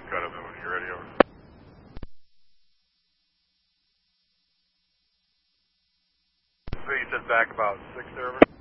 Got it, when you're ready, over. So you said back about 6 there, over?